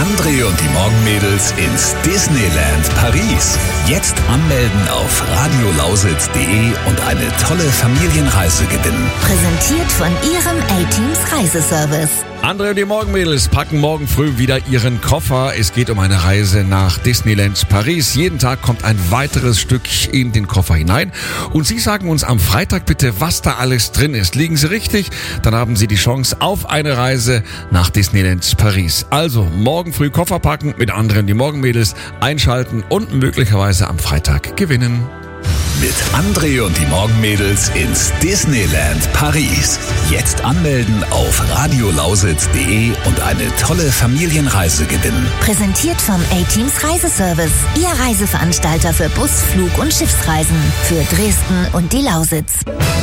André und die Morgenmädels ins Disneyland Paris. Jetzt anmelden auf radiolausitz.de und eine tolle Familienreise gewinnen. Präsentiert von Ihrem A-Teams Reiseservice. André und die Morgenmädels packen morgen früh wieder ihren Koffer. Es geht um eine Reise nach Disneyland Paris. Jeden Tag kommt ein weiteres Stück in den Koffer hinein. Und Sie sagen uns am Freitag bitte, was da alles drin ist. Liegen Sie richtig, dann haben Sie die Chance auf eine Reise nach Disneyland Paris. Also morgen früh Koffer packen, mit André und die Morgenmädels einschalten und möglicherweise am Freitag gewinnen. Mit André und die Morgenmädels ins Disneyland Paris. Jetzt anmelden auf radiolausitz.de und eine tolle Familienreise gewinnen. Präsentiert vom A-Teams Reiseservice. Ihr Reiseveranstalter für Bus-, Flug- und Schiffsreisen. Für Dresden und die Lausitz.